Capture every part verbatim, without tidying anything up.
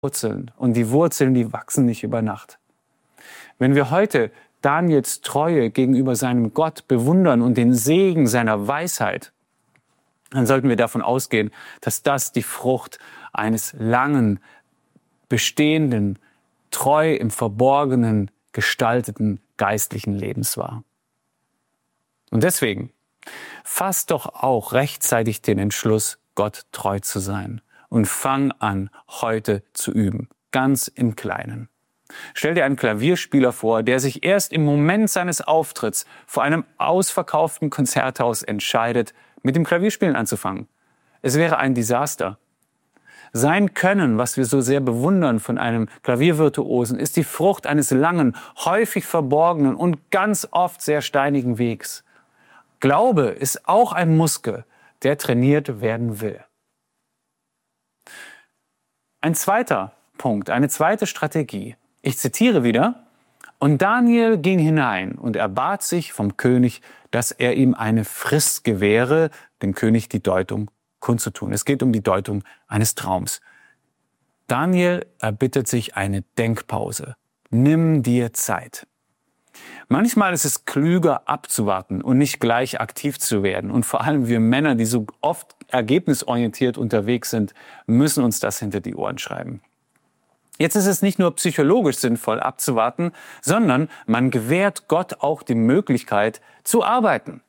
Wurzeln. Und die Wurzeln, die wachsen nicht über Nacht. Wenn wir heute Daniels Treue gegenüber seinem Gott bewundern und den Segen seiner Weisheit, dann sollten wir davon ausgehen, dass das die Frucht eines langen, bestehenden, treu im Verborgenen gestalteten geistlichen Lebens war. Und deswegen, fass doch auch rechtzeitig den Entschluss, Gott treu zu sein. Und fang an, heute zu üben, ganz im Kleinen. Stell dir einen Klavierspieler vor, der sich erst im Moment seines Auftritts vor einem ausverkauften Konzerthaus entscheidet, mit dem Klavierspielen anzufangen. Es wäre ein Desaster. Sein Können, was wir so sehr bewundern von einem Klaviervirtuosen, ist die Frucht eines langen, häufig verborgenen und ganz oft sehr steinigen Wegs. Glaube ist auch ein Muskel, der trainiert werden will. Ein zweiter Punkt, eine zweite Strategie. Ich zitiere wieder. Und Daniel ging hinein und erbat sich vom König, dass er ihm eine Frist gewähre, dem König die Deutung kundzutun. Es geht um die Deutung eines Traums. Daniel erbittet sich eine Denkpause. Nimm dir Zeit. Manchmal ist es klüger abzuwarten und nicht gleich aktiv zu werden. Und vor allem wir Männer, die so oft ergebnisorientiert unterwegs sind, müssen uns das hinter die Ohren schreiben. Jetzt ist es nicht nur psychologisch sinnvoll abzuwarten, sondern man gewährt Gott auch die Möglichkeit zu arbeiten.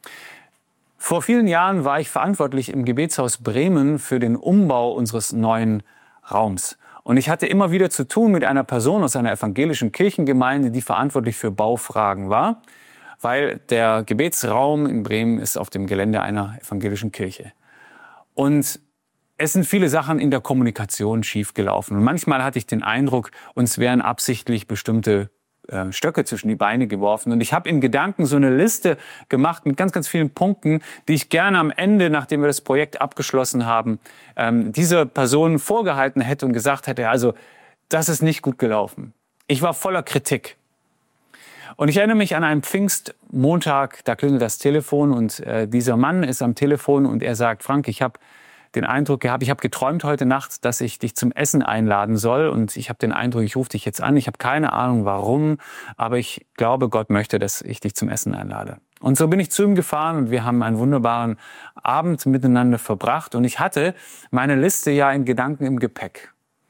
Vor vielen Jahren war ich verantwortlich im Gebetshaus Bremen für den Umbau unseres neuen Raums. Und ich hatte immer wieder zu tun mit einer Person aus einer evangelischen Kirchengemeinde, die verantwortlich für Baufragen war, weil der Gebetsraum in Bremen ist auf dem Gelände einer evangelischen Kirche. Und es sind viele Sachen in der Kommunikation schiefgelaufen. Und manchmal hatte ich den Eindruck, uns wären absichtlich bestimmte äh, Stöcke zwischen die Beine geworfen. Und ich habe in Gedanken so eine Liste gemacht mit ganz, ganz vielen Punkten, die ich gerne am Ende, nachdem wir das Projekt abgeschlossen haben, ähm, dieser Person vorgehalten hätte und gesagt hätte, also das ist nicht gut gelaufen. Ich war voller Kritik. Und ich erinnere mich an einen Pfingstmontag, da klingelt das Telefon und äh, dieser Mann ist am Telefon und er sagt, Frank, ich habe den Eindruck gehabt, ich habe geträumt heute Nacht, dass ich dich zum Essen einladen soll und ich habe den Eindruck, ich rufe dich jetzt an. Ich habe keine Ahnung warum, aber ich glaube, Gott möchte, dass ich dich zum Essen einlade. Und so bin ich zu ihm gefahren und wir haben einen wunderbaren Abend miteinander verbracht und ich hatte meine Liste ja in Gedanken im Gepäck.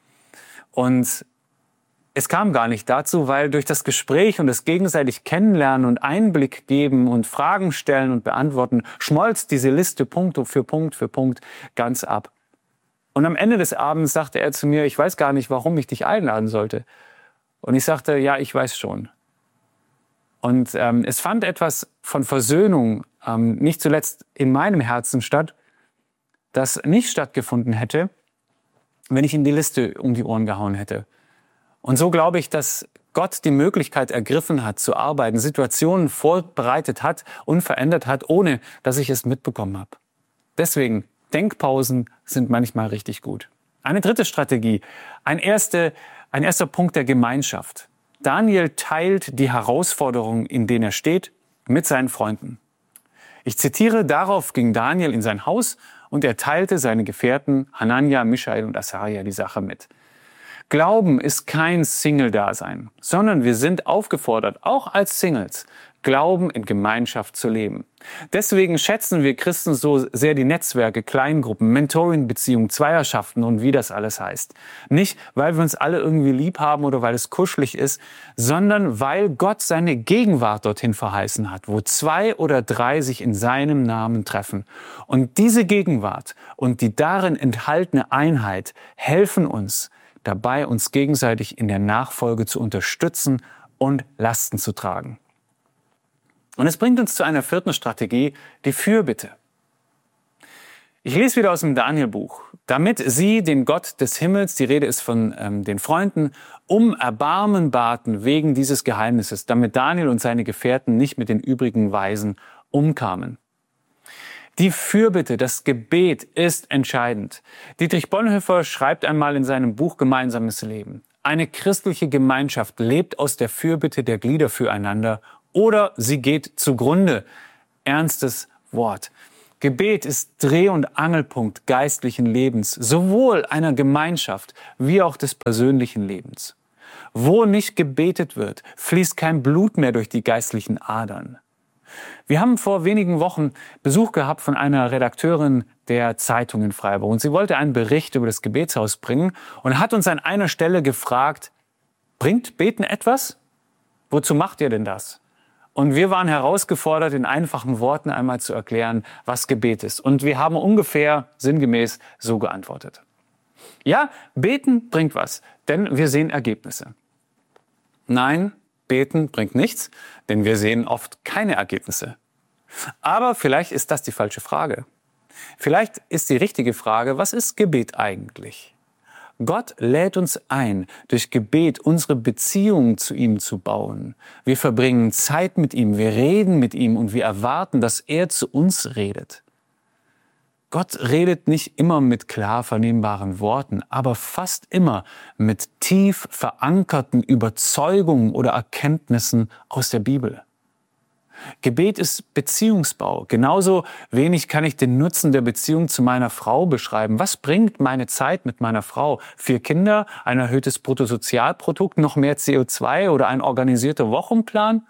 Und es kam gar nicht dazu, weil durch das Gespräch und das gegenseitig Kennenlernen und Einblick geben und Fragen stellen und beantworten, schmolz diese Liste Punkt für Punkt für Punkt ganz ab. Und am Ende des Abends sagte er zu mir, ich weiß gar nicht, warum ich dich einladen sollte. Und ich sagte, ja, ich weiß schon. Und ähm, es fand etwas von Versöhnung, ähm, nicht zuletzt in meinem Herzen statt, das nicht stattgefunden hätte, wenn ich ihm die Liste um die Ohren gehauen hätte. Und so glaube ich, dass Gott die Möglichkeit ergriffen hat, zu arbeiten, Situationen vorbereitet hat und verändert hat, ohne dass ich es mitbekommen habe. Deswegen, Denkpausen sind manchmal richtig gut. Eine dritte Strategie, ein, erste, ein erster Punkt der Gemeinschaft. Daniel teilt die Herausforderungen, in denen er steht, mit seinen Freunden. Ich zitiere, darauf ging Daniel in sein Haus und er teilte seine Gefährten Hanania, Michael und Asaria die Sache mit. Glauben ist kein Single-Dasein, sondern wir sind aufgefordert, auch als Singles, Glauben in Gemeinschaft zu leben. Deswegen schätzen wir Christen so sehr die Netzwerke, Kleingruppen, Mentoring-Beziehungen, Zweierschaften und wie das alles heißt. Nicht, weil wir uns alle irgendwie lieb haben oder weil es kuschelig ist, sondern weil Gott seine Gegenwart dorthin verheißen hat, wo zwei oder drei sich in seinem Namen treffen. Und diese Gegenwart und die darin enthaltene Einheit helfen uns, dabei uns gegenseitig in der Nachfolge zu unterstützen und Lasten zu tragen. Und es bringt uns zu einer vierten Strategie, die Fürbitte. Ich lese wieder aus dem Daniel-Buch. Damit sie den Gott des Himmels, die Rede ist von ähm, den Freunden, um Erbarmen baten wegen dieses Geheimnisses, damit Daniel und seine Gefährten nicht mit den übrigen Weisen umkamen. Die Fürbitte, das Gebet ist entscheidend. Dietrich Bonhoeffer schreibt einmal in seinem Buch Gemeinsames Leben: Eine christliche Gemeinschaft lebt aus der Fürbitte der Glieder füreinander oder sie geht zugrunde. Ernstes Wort. Gebet ist Dreh- und Angelpunkt geistlichen Lebens, sowohl einer Gemeinschaft wie auch des persönlichen Lebens. Wo nicht gebetet wird, fließt kein Blut mehr durch die geistlichen Adern. Wir haben vor wenigen Wochen Besuch gehabt von einer Redakteurin der Zeitung in Freiburg und sie wollte einen Bericht über das Gebetshaus bringen und hat uns an einer Stelle gefragt, bringt Beten etwas? Wozu macht ihr denn das? Und wir waren herausgefordert, in einfachen Worten einmal zu erklären, was Gebet ist. Und wir haben ungefähr sinngemäß so geantwortet. Ja, Beten bringt was, denn wir sehen Ergebnisse. Nein, Beten bringt nichts, denn wir sehen oft keine Ergebnisse. Aber vielleicht ist das die falsche Frage. Vielleicht ist die richtige Frage, was ist Gebet eigentlich? Gott lädt uns ein, durch Gebet unsere Beziehung zu ihm zu bauen. Wir verbringen Zeit mit ihm, wir reden mit ihm und wir erwarten, dass er zu uns redet. Gott redet nicht immer mit klar vernehmbaren Worten, aber fast immer mit tief verankerten Überzeugungen oder Erkenntnissen aus der Bibel. Gebet ist Beziehungsbau. Genauso wenig kann ich den Nutzen der Beziehung zu meiner Frau beschreiben. Was bringt meine Zeit mit meiner Frau? Vier Kinder, ein erhöhtes Bruttosozialprodukt, noch mehr C O zwei oder ein organisierter Wochenplan?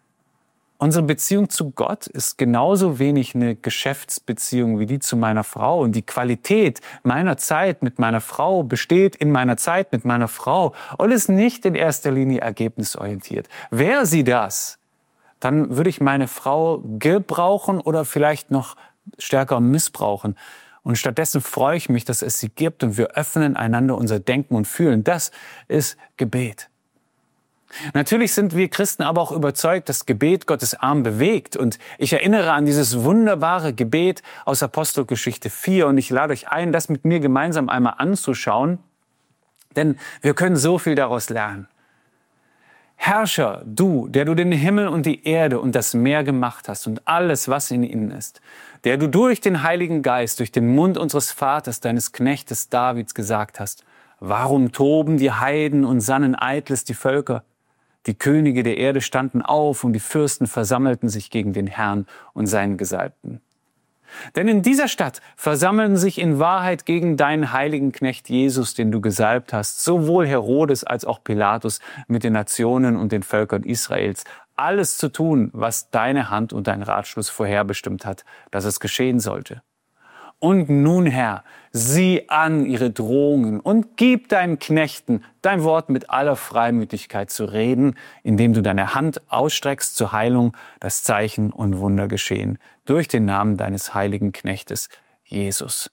Unsere Beziehung zu Gott ist genauso wenig eine Geschäftsbeziehung wie die zu meiner Frau. Und die Qualität meiner Zeit mit meiner Frau besteht in meiner Zeit mit meiner Frau und ist nicht in erster Linie ergebnisorientiert. Wäre sie das, dann würde ich meine Frau gebrauchen oder vielleicht noch stärker missbrauchen. Und stattdessen freue ich mich, dass es sie gibt und wir öffnen einander unser Denken und Fühlen. Das ist Gebet. Natürlich sind wir Christen aber auch überzeugt, dass Gebet Gottes Arm bewegt. Und ich erinnere an dieses wunderbare Gebet aus Apostelgeschichte vier und ich lade euch ein, das mit mir gemeinsam einmal anzuschauen, denn wir können so viel daraus lernen. Herrscher, du, der du den Himmel und die Erde und das Meer gemacht hast und alles, was in ihnen ist, der du durch den Heiligen Geist, durch den Mund unseres Vaters, deines Knechtes Davids gesagt hast, warum toben die Heiden und sannen eitles die Völker? Die Könige der Erde standen auf und die Fürsten versammelten sich gegen den Herrn und seinen Gesalbten. Denn in dieser Stadt versammeln sich in Wahrheit gegen deinen heiligen Knecht Jesus, den du gesalbt hast, sowohl Herodes als auch Pilatus mit den Nationen und den Völkern Israels, alles zu tun, was deine Hand und dein Ratschluss vorherbestimmt hat, dass es geschehen sollte. Und nun, Herr, sieh an ihre Drohungen und gib deinen Knechten dein Wort mit aller Freimütigkeit zu reden, indem du deine Hand ausstreckst zur Heilung, das Zeichen und Wunder geschehen, durch den Namen deines heiligen Knechtes, Jesus.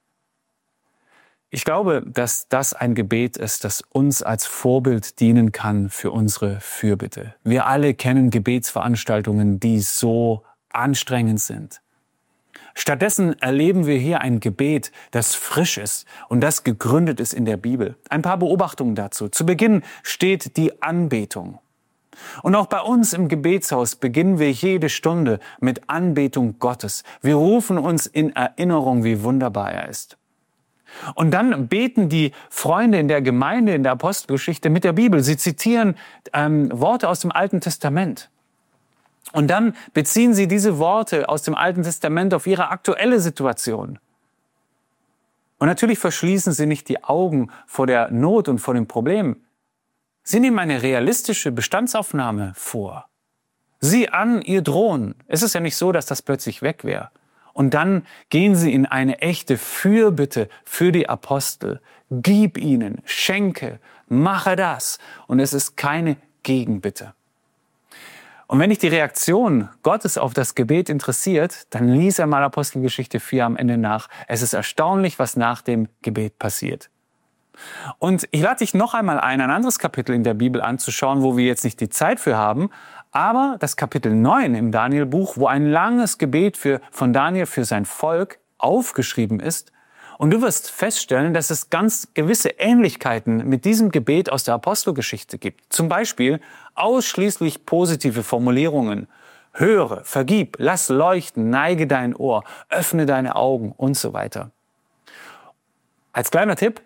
Ich glaube, dass das ein Gebet ist, das uns als Vorbild dienen kann für unsere Fürbitte. Wir alle kennen Gebetsveranstaltungen, die so anstrengend sind. Stattdessen erleben wir hier ein Gebet, das frisch ist und das gegründet ist in der Bibel. Ein paar Beobachtungen dazu. Zu Beginn steht die Anbetung. Und auch bei uns im Gebetshaus beginnen wir jede Stunde mit Anbetung Gottes. Wir rufen uns in Erinnerung, wie wunderbar er ist. Und dann beten die Freunde in der Gemeinde, in der Apostelgeschichte mit der Bibel. Sie zitieren ähm, Worte aus dem Alten Testament. Und dann beziehen sie diese Worte aus dem Alten Testament auf ihre aktuelle Situation. Und natürlich verschließen sie nicht die Augen vor der Not und vor dem Problem. Sie nehmen eine realistische Bestandsaufnahme vor. Sieh an, ihr drohen. Es ist ja nicht so, dass das plötzlich weg wäre. Und dann gehen sie in eine echte Fürbitte für die Apostel. Gib ihnen, schenke, mache das. Und es ist keine Gegenbitte. Und wenn dich die Reaktion Gottes auf das Gebet interessiert, dann lies einmal Apostelgeschichte vier am Ende nach. Es ist erstaunlich, was nach dem Gebet passiert. Und ich lade dich noch einmal ein, ein anderes Kapitel in der Bibel anzuschauen, wo wir jetzt nicht die Zeit für haben, aber das Kapitel neun im Daniel-Buch, wo ein langes Gebet für, von Daniel für sein Volk aufgeschrieben ist. Und du wirst feststellen, dass es ganz gewisse Ähnlichkeiten mit diesem Gebet aus der Apostelgeschichte gibt. Zum Beispiel ausschließlich positive Formulierungen. Höre, vergib, lass leuchten, neige dein Ohr, öffne deine Augen und so weiter. Als kleiner Tipp,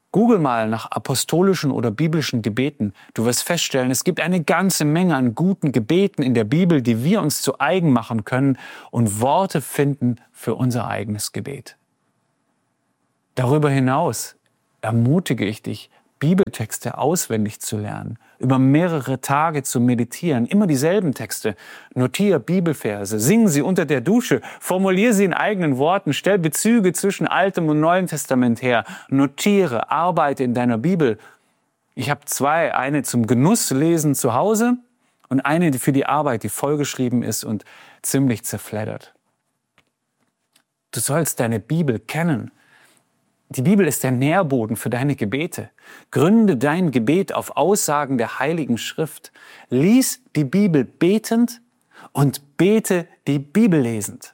Google mal nach apostolischen oder biblischen Gebeten. Du wirst feststellen, es gibt eine ganze Menge an guten Gebeten in der Bibel, die wir uns zu eigen machen können und Worte finden für unser eigenes Gebet. Darüber hinaus ermutige ich dich, Bibeltexte auswendig zu lernen, über mehrere Tage zu meditieren, immer dieselben Texte. Notiere Bibelverse, sing sie unter der Dusche, formuliere sie in eigenen Worten, stell Bezüge zwischen Altem und Neuem Testament her, notiere, arbeite in deiner Bibel. Ich habe zwei, eine zum Genusslesen zu Hause und eine für die Arbeit, die vollgeschrieben ist und ziemlich zerfleddert. Du sollst deine Bibel kennen. Die Bibel ist der Nährboden für deine Gebete. Gründe dein Gebet auf Aussagen der Heiligen Schrift. Lies die Bibel betend und bete die Bibel lesend.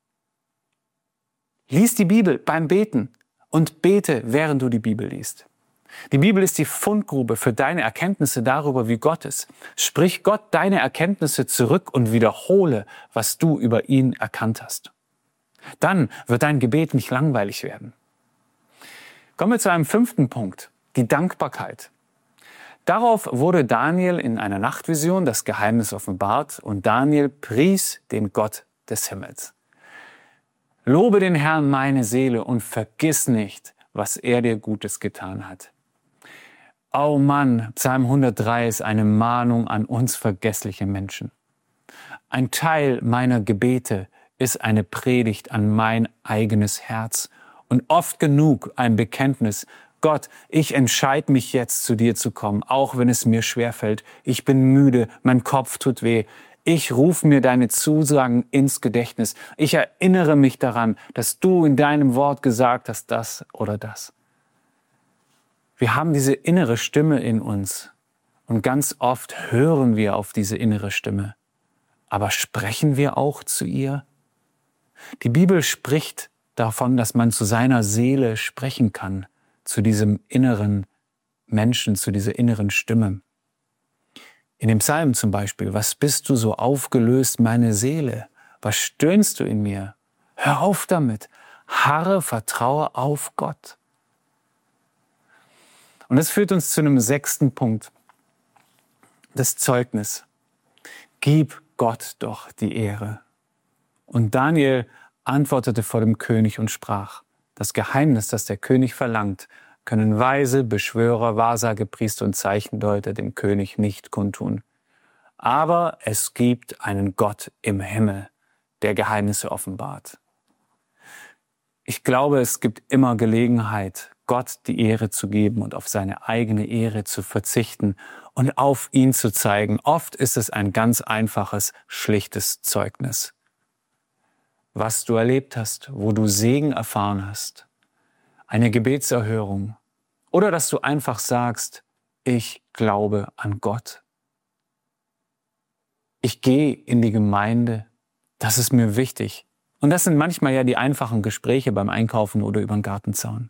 Lies die Bibel beim Beten und bete, während du die Bibel liest. Die Bibel ist die Fundgrube für deine Erkenntnisse darüber, wie Gott ist. Sprich Gott deine Erkenntnisse zurück und wiederhole, was du über ihn erkannt hast. Dann wird dein Gebet nicht langweilig werden. Kommen wir zu einem fünften Punkt, die Dankbarkeit. Darauf wurde Daniel in einer Nachtvision das Geheimnis offenbart und Daniel pries den Gott des Himmels. Lobe den Herrn meine Seele und vergiss nicht, was er dir Gutes getan hat. Oh Mann, Psalm hundertdrei ist eine Mahnung an uns vergessliche Menschen. Ein Teil meiner Gebete ist eine Predigt an mein eigenes Herz. Und oft genug ein Bekenntnis, Gott, ich entscheide mich jetzt zu dir zu kommen, auch wenn es mir schwerfällt. Ich bin müde, mein Kopf tut weh. Ich rufe mir deine Zusagen ins Gedächtnis. Ich erinnere mich daran, dass du in deinem Wort gesagt hast, das oder das. Wir haben diese innere Stimme in uns und ganz oft hören wir auf diese innere Stimme. Aber sprechen wir auch zu ihr? Die Bibel spricht davon, dass man zu seiner Seele sprechen kann, zu diesem inneren Menschen, zu dieser inneren Stimme. In dem Psalm zum Beispiel, was bist du so aufgelöst, meine Seele? Was stöhnst du in mir? Hör auf damit. Harre, vertraue auf Gott. Und das führt uns zu einem sechsten Punkt. Das Zeugnis. Gib Gott doch die Ehre. Und Daniel antwortete vor dem König und sprach, das Geheimnis, das der König verlangt, können Weise, Beschwörer, Wahrsagepriester und Zeichendeuter dem König nicht kundtun. Aber es gibt einen Gott im Himmel, der Geheimnisse offenbart. Ich glaube, es gibt immer Gelegenheit, Gott die Ehre zu geben und auf seine eigene Ehre zu verzichten und auf ihn zu zeigen. Oft ist es ein ganz einfaches, schlichtes Zeugnis. Was du erlebt hast, wo du Segen erfahren hast, eine Gebetserhörung oder dass du einfach sagst, ich glaube an Gott. Ich gehe in die Gemeinde, das ist mir wichtig. Und das sind manchmal ja die einfachen Gespräche beim Einkaufen oder über den Gartenzaun.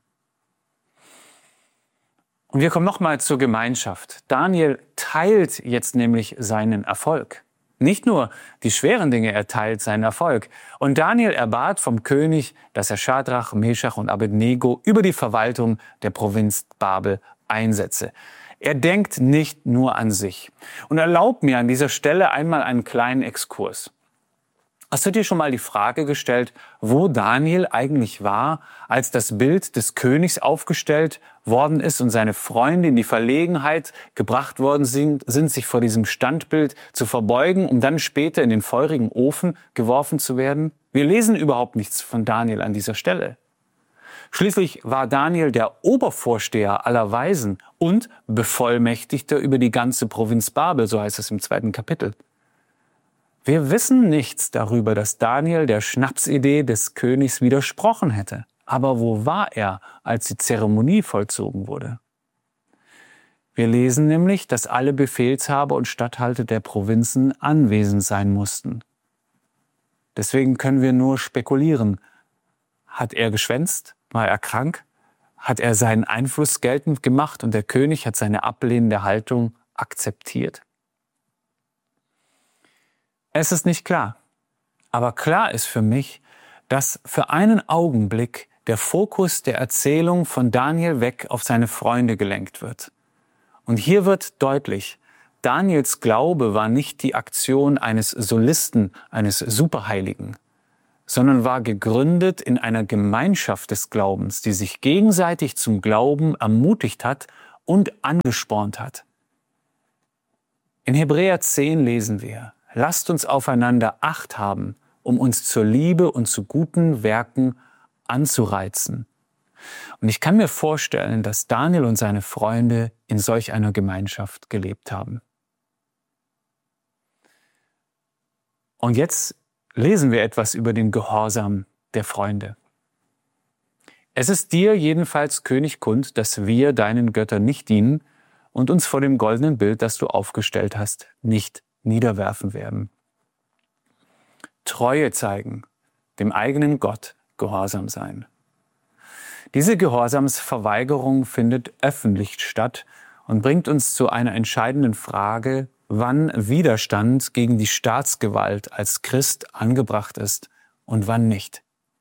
Und wir kommen nochmal zur Gemeinschaft. Daniel teilt jetzt nämlich seinen Erfolg. Nicht nur die schweren Dinge, er teilt seinen Erfolg. Und Daniel erbat vom König, dass er Schadrach, Meschach und Abednego über die Verwaltung der Provinz Babel einsetze. Er denkt nicht nur an sich. Und erlaubt mir an dieser Stelle einmal einen kleinen Exkurs. Hast du dir schon mal die Frage gestellt, wo Daniel eigentlich war, als das Bild des Königs aufgestellt worden ist und seine Freunde in die Verlegenheit gebracht worden sind, sind, sich vor diesem Standbild zu verbeugen, um dann später in den feurigen Ofen geworfen zu werden? Wir lesen überhaupt nichts von Daniel an dieser Stelle. Schließlich war Daniel der Obervorsteher aller Weisen und Bevollmächtigter über die ganze Provinz Babel, so heißt es im zweiten Kapitel. Wir wissen nichts darüber, dass Daniel der Schnapsidee des Königs widersprochen hätte. Aber wo war er, als die Zeremonie vollzogen wurde? Wir lesen nämlich, dass alle Befehlshaber und Statthalter der Provinzen anwesend sein mussten. Deswegen können wir nur spekulieren. Hat er geschwänzt? War er krank? Hat er seinen Einfluss geltend gemacht und der König hat seine ablehnende Haltung akzeptiert? Es ist nicht klar. Aber klar ist für mich, dass für einen Augenblick der Fokus der Erzählung von Daniel weg auf seine Freunde gelenkt wird. Und hier wird deutlich, Daniels Glaube war nicht die Aktion eines Solisten, eines Superheiligen, sondern war gegründet in einer Gemeinschaft des Glaubens, die sich gegenseitig zum Glauben ermutigt hat und angespornt hat. In Hebräer zehn lesen wir: Lasst uns aufeinander Acht haben, um uns zur Liebe und zu guten Werken anzureizen. Und ich kann mir vorstellen, dass Daniel und seine Freunde in solch einer Gemeinschaft gelebt haben. Und jetzt lesen wir etwas über den Gehorsam der Freunde. Es ist dir jedenfalls, König, kund, dass wir deinen Göttern nicht dienen und uns vor dem goldenen Bild, das du aufgestellt hast, nicht niederwerfen werden. Treue zeigen, dem eigenen Gott gehorsam sein. Diese Gehorsamsverweigerung findet öffentlich statt und bringt uns zu einer entscheidenden Frage, wann Widerstand gegen die Staatsgewalt als Christ angebracht ist und wann nicht.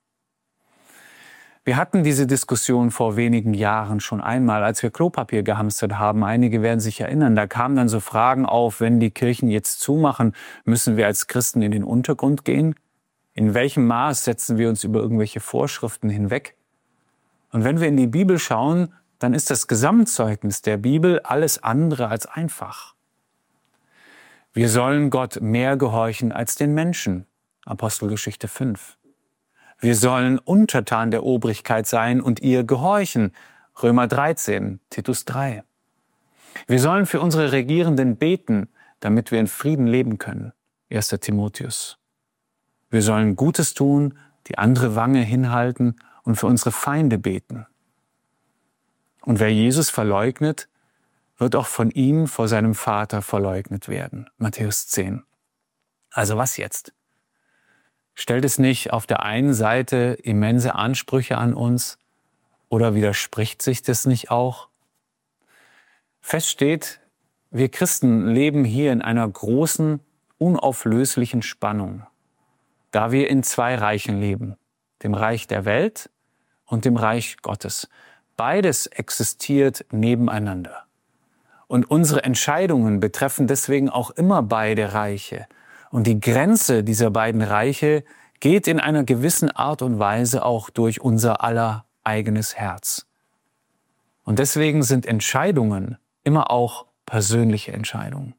Wir hatten diese Diskussion vor wenigen Jahren schon einmal, als wir Klopapier gehamstert haben. Einige werden sich erinnern, da kamen dann so Fragen auf, wenn die Kirchen jetzt zumachen, müssen wir als Christen in den Untergrund gehen? In welchem Maß setzen wir uns über irgendwelche Vorschriften hinweg? Und wenn wir in die Bibel schauen, dann ist das Gesamtzeugnis der Bibel alles andere als einfach. Wir sollen Gott mehr gehorchen als den Menschen. Apostelgeschichte fünf. Wir sollen untertan der Obrigkeit sein und ihr gehorchen. Römer dreizehn, Titus drei. Wir sollen für unsere Regierenden beten, damit wir in Frieden leben können. erster Timotheus. Wir sollen Gutes tun, die andere Wange hinhalten und für unsere Feinde beten. Und wer Jesus verleugnet, wird auch von ihm vor seinem Vater verleugnet werden. Matthäus zehn. Also was jetzt? Stellt es nicht auf der einen Seite immense Ansprüche an uns oder widerspricht sich das nicht auch? Fest steht, wir Christen leben hier in einer großen, unauflöslichen Spannung, da wir in zwei Reichen leben, dem Reich der Welt und dem Reich Gottes. Beides existiert nebeneinander. Und unsere Entscheidungen betreffen deswegen auch immer beide Reiche. Und die Grenze dieser beiden Reiche geht in einer gewissen Art und Weise auch durch unser aller eigenes Herz. Und deswegen sind Entscheidungen immer auch persönliche Entscheidungen.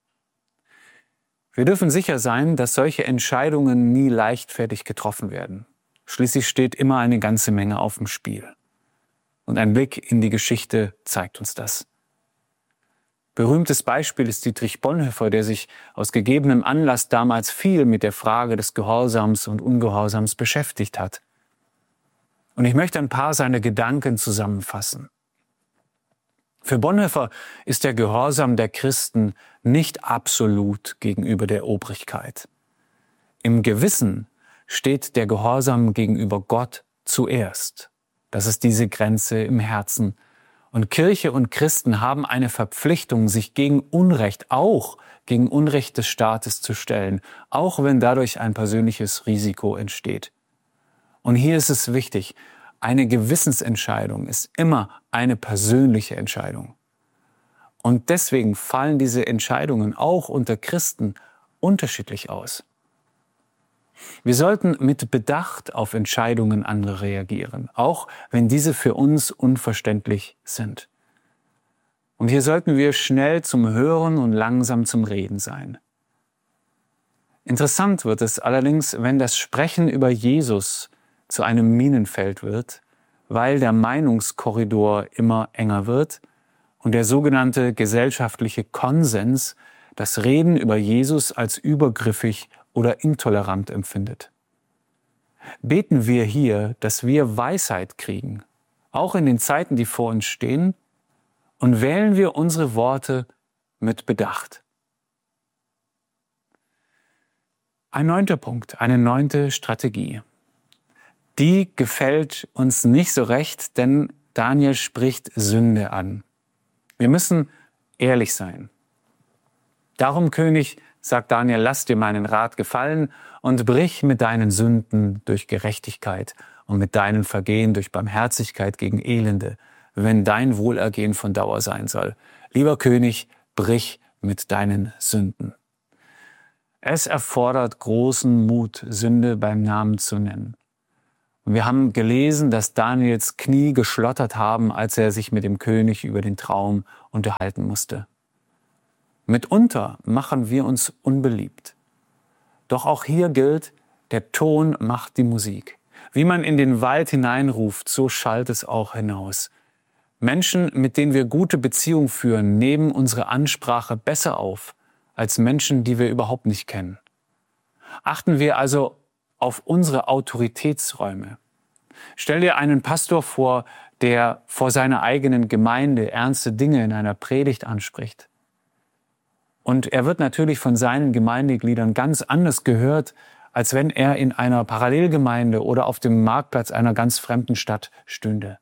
Wir dürfen sicher sein, dass solche Entscheidungen nie leichtfertig getroffen werden. Schließlich steht immer eine ganze Menge auf dem Spiel. Und ein Blick in die Geschichte zeigt uns das. Berühmtes Beispiel ist Dietrich Bonhoeffer, der sich aus gegebenem Anlass damals viel mit der Frage des Gehorsams und Ungehorsams beschäftigt hat. Und ich möchte ein paar seiner Gedanken zusammenfassen. Für Bonhoeffer ist der Gehorsam der Christen nicht absolut gegenüber der Obrigkeit. Im Gewissen steht der Gehorsam gegenüber Gott zuerst. Das ist diese Grenze im Herzen. Und Kirche und Christen haben eine Verpflichtung, sich gegen Unrecht, auch gegen Unrecht des Staates zu stellen, auch wenn dadurch ein persönliches Risiko entsteht. Und hier ist es wichtig, eine Gewissensentscheidung ist immer eine persönliche Entscheidung. Und deswegen fallen diese Entscheidungen auch unter Christen unterschiedlich aus. Wir sollten mit Bedacht auf Entscheidungen anderer reagieren, auch wenn diese für uns unverständlich sind. Und hier sollten wir schnell zum Hören und langsam zum Reden sein. Interessant wird es allerdings, wenn das Sprechen über Jesus zu einem Minenfeld wird, weil der Meinungskorridor immer enger wird und der sogenannte gesellschaftliche Konsens das Reden über Jesus als übergriffig oder intolerant empfindet. Beten wir hier, dass wir Weisheit kriegen, auch in den Zeiten, die vor uns stehen, und wählen wir unsere Worte mit Bedacht. Ein neunter Punkt, eine neunte Strategie. Die gefällt uns nicht so recht, denn Daniel spricht Sünde an. Wir müssen ehrlich sein. Darum, König, sagt Daniel, lass dir meinen Rat gefallen und brich mit deinen Sünden durch Gerechtigkeit und mit deinen Vergehen durch Barmherzigkeit gegen Elende, wenn dein Wohlergehen von Dauer sein soll. Lieber König, brich mit deinen Sünden. Es erfordert großen Mut, Sünde beim Namen zu nennen. Und wir haben gelesen, dass Daniels Knie geschlottert haben, als er sich mit dem König über den Traum unterhalten musste. Mitunter machen wir uns unbeliebt. Doch auch hier gilt, der Ton macht die Musik. Wie man in den Wald hineinruft, so schallt es auch hinaus. Menschen, mit denen wir gute Beziehungen führen, nehmen unsere Ansprache besser auf als Menschen, die wir überhaupt nicht kennen. Achten wir also auf unsere Autoritätsräume. Stell dir einen Pastor vor, der vor seiner eigenen Gemeinde ernste Dinge in einer Predigt anspricht. Und er wird natürlich von seinen Gemeindegliedern ganz anders gehört, als wenn er in einer Parallelgemeinde oder auf dem Marktplatz einer ganz fremden Stadt stünde.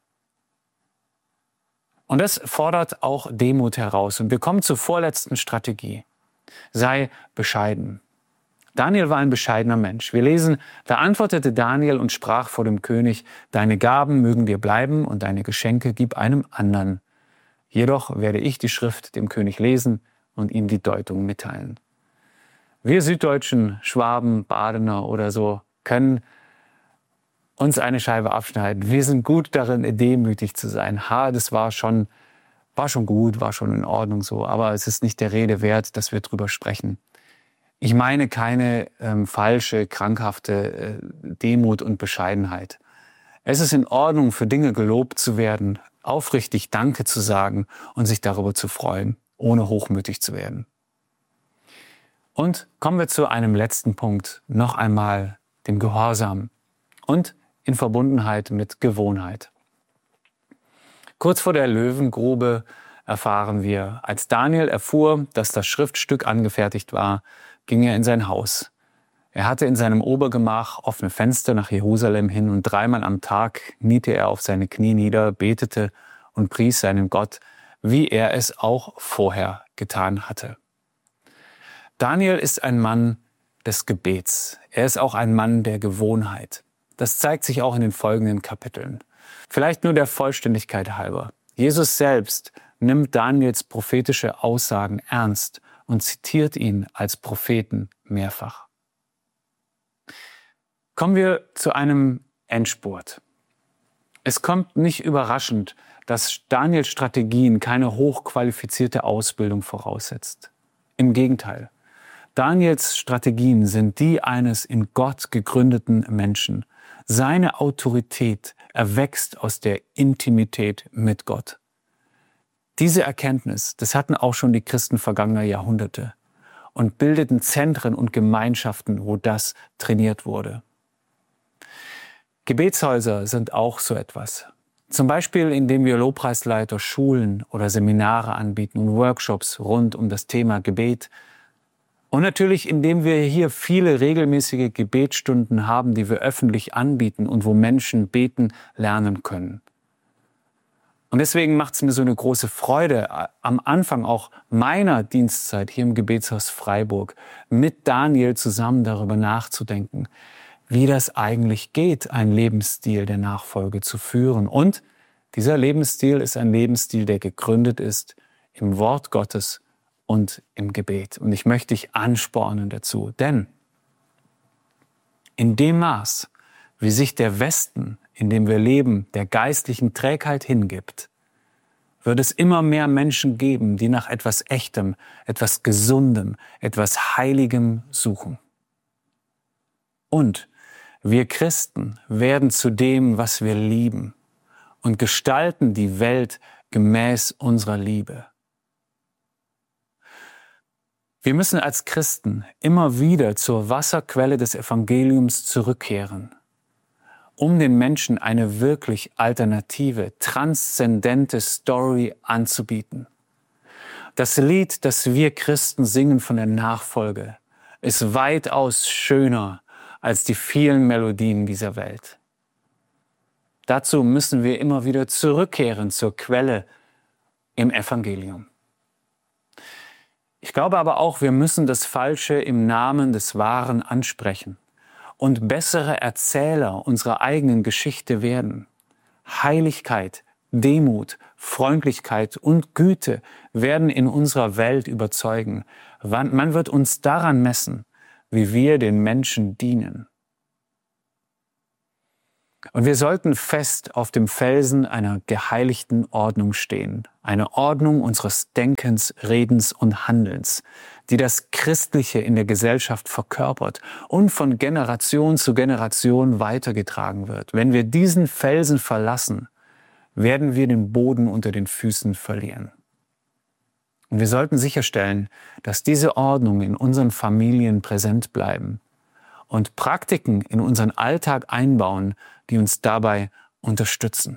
Und das fordert auch Demut heraus. Und wir kommen zur vorletzten Strategie. Sei bescheiden. Daniel war ein bescheidener Mensch. Wir lesen, da antwortete Daniel und sprach vor dem König, deine Gaben mögen dir bleiben und deine Geschenke gib einem anderen. Jedoch werde ich die Schrift dem König lesen und ihm die Deutung mitteilen. Wir Süddeutschen, Schwaben, Badener oder so können uns eine Scheibe abschneiden. Wir sind gut darin, demütig zu sein. Ha, das war schon, war schon gut, war schon in Ordnung so, aber es ist nicht der Rede wert, dass wir drüber sprechen. Ich meine keine ähm, falsche, krankhafte äh, Demut und Bescheidenheit. Es ist in Ordnung, für Dinge gelobt zu werden, aufrichtig Danke zu sagen und sich darüber zu freuen, ohne hochmütig zu werden. Und kommen wir zu einem letzten Punkt, noch einmal dem Gehorsam und in Verbundenheit mit Gewohnheit. Kurz vor der Löwengrube erfahren wir, als Daniel erfuhr, dass das Schriftstück angefertigt war, ging er in sein Haus. Er hatte in seinem Obergemach offene Fenster nach Jerusalem hin und dreimal am Tag kniete er auf seine Knie nieder, betete und pries seinen Gott, wie er es auch vorher getan hatte. Daniel ist ein Mann des Gebets. Er ist auch ein Mann der Gewohnheit. Das zeigt sich auch in den folgenden Kapiteln. Vielleicht nur der Vollständigkeit halber. Jesus selbst nimmt Daniels prophetische Aussagen ernst und zitiert ihn als Propheten mehrfach. Kommen wir zu einem Endspurt. Es kommt nicht überraschend, dass Daniels Strategien keine hochqualifizierte Ausbildung voraussetzt. Im Gegenteil. Daniels Strategien sind die eines in Gott gegründeten Menschen. Seine Autorität erwächst aus der Intimität mit Gott. Diese Erkenntnis, das hatten auch schon die Christen vergangener Jahrhunderte und bildeten Zentren und Gemeinschaften, wo das trainiert wurde. Gebetshäuser sind auch so etwas. Zum Beispiel, indem wir Lobpreisleiter Schulen oder Seminare anbieten und Workshops rund um das Thema Gebet. Und natürlich, indem wir hier viele regelmäßige Gebetsstunden haben, die wir öffentlich anbieten und wo Menschen beten lernen können. Und deswegen macht es mir so eine große Freude, am Anfang auch meiner Dienstzeit hier im Gebetshaus Freiburg mit Daniel zusammen darüber nachzudenken, wie das eigentlich geht, einen Lebensstil der Nachfolge zu führen. Und dieser Lebensstil ist ein Lebensstil, der gegründet ist im Wort Gottes und im Gebet. Und ich möchte dich anspornen dazu, denn in dem Maß, wie sich der Westen, in dem wir leben, der geistlichen Trägheit hingibt, wird es immer mehr Menschen geben, die nach etwas Echtem, etwas Gesundem, etwas Heiligem suchen. Und wir Christen werden zu dem, was wir lieben und gestalten die Welt gemäß unserer Liebe. Wir müssen als Christen immer wieder zur Wasserquelle des Evangeliums zurückkehren, um den Menschen eine wirklich alternative, transzendente Story anzubieten. Das Lied, das wir Christen singen von der Nachfolge, ist weitaus schöner als die vielen Melodien dieser Welt. Dazu müssen wir immer wieder zurückkehren zur Quelle im Evangelium. Ich glaube aber auch, wir müssen das Falsche im Namen des Wahren ansprechen und bessere Erzähler unserer eigenen Geschichte werden. Heiligkeit, Demut, Freundlichkeit und Güte werden in unserer Welt überzeugen. Man wird uns daran messen, wie wir den Menschen dienen. Und wir sollten fest auf dem Felsen einer geheiligten Ordnung stehen. Eine Ordnung unseres Denkens, Redens und Handelns, die das Christliche in der Gesellschaft verkörpert und von Generation zu Generation weitergetragen wird. Wenn wir diesen Felsen verlassen, werden wir den Boden unter den Füßen verlieren. Und wir sollten sicherstellen, dass diese Ordnung in unseren Familien präsent bleiben und Praktiken in unseren Alltag einbauen, die uns dabei unterstützen.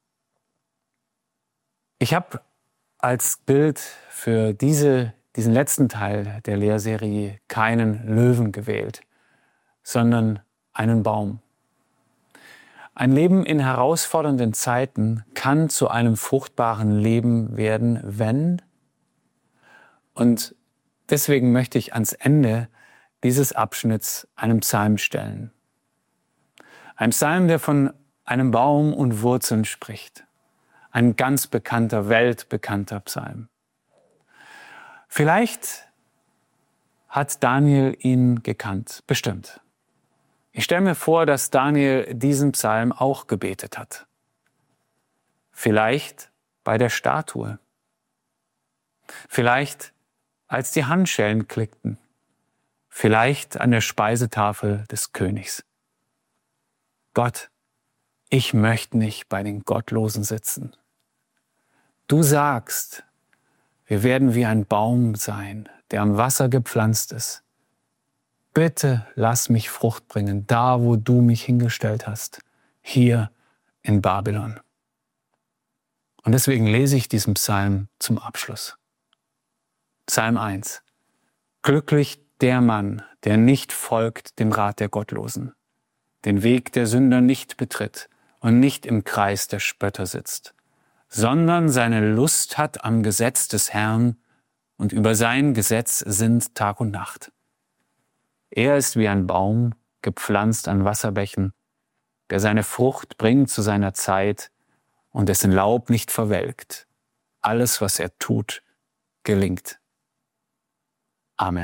Ich habe als Bild für diese, diesen letzten Teil der Lehrserie keinen Löwen gewählt, sondern einen Baum. Ein Leben in herausfordernden Zeiten kann zu einem fruchtbaren Leben werden, wenn, und deswegen möchte ich ans Ende dieses Abschnitts einen Psalm stellen. Ein Psalm, der von einem Baum und Wurzeln spricht. Ein ganz bekannter, weltbekannter Psalm. Vielleicht hat Daniel ihn gekannt, bestimmt. Ich stelle mir vor, dass Daniel diesen Psalm auch gebetet hat. Vielleicht bei der Statue. Vielleicht als die Handschellen klickten. Vielleicht an der Speisetafel des Königs. Gott, ich möchte nicht bei den Gottlosen sitzen. Du sagst, wir werden wie ein Baum sein, der am Wasser gepflanzt ist. Bitte lass mich Frucht bringen, da wo du mich hingestellt hast, hier in Babylon. Und deswegen lese ich diesen Psalm zum Abschluss. Psalm eins. Glücklich der Mann, der nicht folgt dem Rat der Gottlosen, den Weg der Sünder nicht betritt und nicht im Kreis der Spötter sitzt, sondern seine Lust hat am Gesetz des Herrn und über sein Gesetz sinnt Tag und Nacht. Er ist wie ein Baum, gepflanzt an Wasserbächen, der seine Frucht bringt zu seiner Zeit und dessen Laub nicht verwelkt. Alles, was er tut, gelingt. Amen.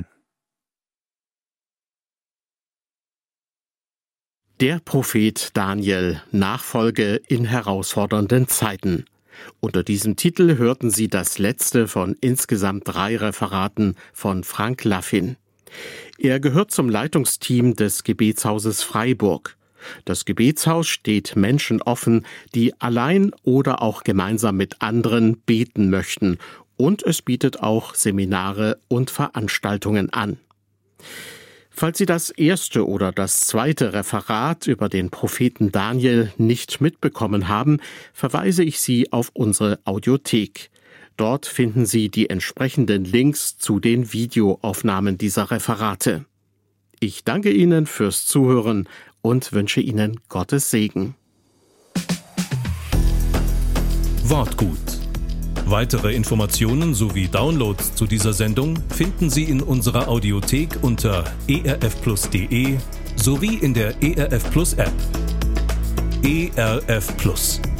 Der Prophet Daniel, Nachfolge in herausfordernden Zeiten. Unter diesem Titel hörten Sie das letzte von insgesamt drei Referaten von Frank Laffin. Er gehört zum Leitungsteam des Gebetshauses Freiburg. Das Gebetshaus steht Menschen offen, die allein oder auch gemeinsam mit anderen beten möchten, und es bietet auch Seminare und Veranstaltungen an. Falls Sie das erste oder das zweite Referat über den Propheten Daniel nicht mitbekommen haben, verweise ich Sie auf unsere Audiothek. Dort finden Sie die entsprechenden Links zu den Videoaufnahmen dieser Referate. Ich danke Ihnen fürs Zuhören und wünsche Ihnen Gottes Segen. Wortgut. Weitere Informationen sowie Downloads zu dieser Sendung finden Sie in unserer Audiothek unter e r f plus punkt d e sowie in der E R F Plus App. E R F Plus.